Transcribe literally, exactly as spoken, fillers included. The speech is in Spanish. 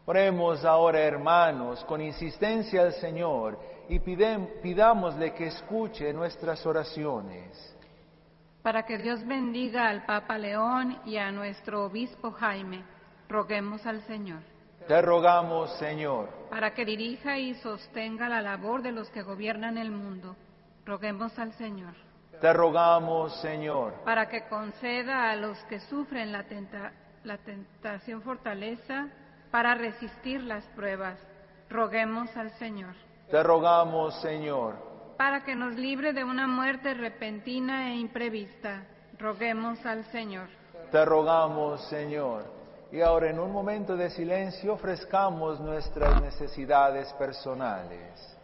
Oremos ahora, hermanos, con insistencia al Señor y pidem- pidámosle que escuche nuestras oraciones. Para que Dios bendiga al Papa León y a nuestro obispo Jaime, roguemos al Señor. Te rogamos, Señor. Para que dirija y sostenga la labor de los que gobiernan el mundo, roguemos al Señor. Te rogamos, Señor. Para que conceda a los que sufren la, tenta- la tentación fortaleza para resistir las pruebas, roguemos al Señor. Te rogamos, Señor. Para que nos libre de una muerte repentina e imprevista, roguemos al Señor. Te rogamos, Señor. Y ahora en un momento de silencio ofrezcamos nuestras necesidades personales.